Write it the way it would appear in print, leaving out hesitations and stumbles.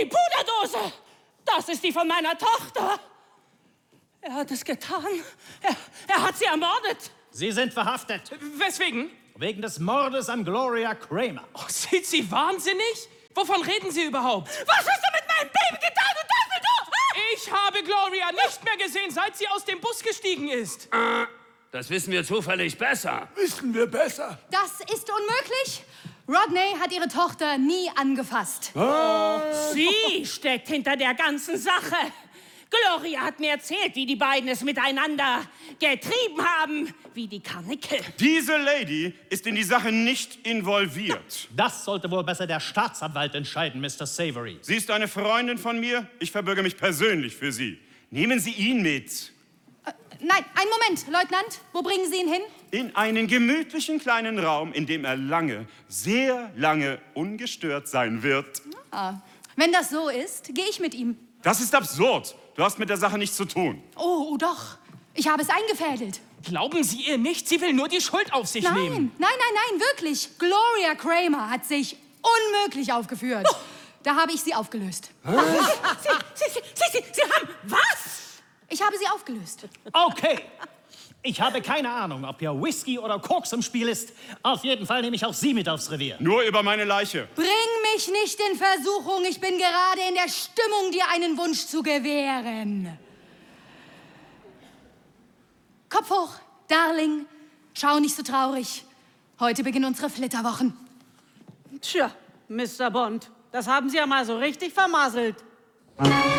Die Puderdose! Das ist die von meiner Tochter! Er hat es getan. Er hat sie ermordet. Sie sind verhaftet. Weswegen? Wegen des Mordes an Gloria Kramer. Oh, sind Sie wahnsinnig? Wovon reden Sie überhaupt? Was hast du mit meinem Baby getan, du Teufel, du? Ich habe Gloria nicht mehr gesehen, seit sie aus dem Bus gestiegen ist. Das wissen wir zufällig besser. Wissen wir besser. Das ist unmöglich. Rodney hat ihre Tochter nie angefasst. Sie steckt hinter der ganzen Sache. Gloria hat mir erzählt, wie die beiden es miteinander getrieben haben, wie die Karnickel. Diese Lady ist in die Sache nicht involviert. Das sollte wohl besser der Staatsanwalt entscheiden, Mr. Savory. Sie ist eine Freundin von mir. Ich verbürge mich persönlich für sie. Nehmen Sie ihn mit. Nein, einen Moment, Leutnant. Wo bringen Sie ihn hin? In einen gemütlichen kleinen Raum, in dem er lange, sehr lange ungestört sein wird. Wenn das so ist, gehe ich mit ihm. Das ist absurd. Du hast mit der Sache nichts zu tun. Oh, doch. Ich habe es eingefädelt. Glauben Sie ihr nicht? Sie will nur die Schuld auf sich nehmen. Nein, wirklich. Gloria Kramer hat sich unmöglich aufgeführt. Da habe ich sie aufgelöst. Sie haben was? Ich habe sie aufgelöst. Okay. Ich habe keine Ahnung, ob hier Whisky oder Koks im Spiel ist. Auf jeden Fall nehme ich auch Sie mit aufs Revier. Nur über meine Leiche. Bring mich nicht in Versuchung. Ich bin gerade in der Stimmung, dir einen Wunsch zu gewähren. Kopf hoch, Darling. Schau nicht so traurig. Heute beginnen unsere Flitterwochen. Tja, Mr. Bond, das haben Sie ja mal so richtig vermasselt.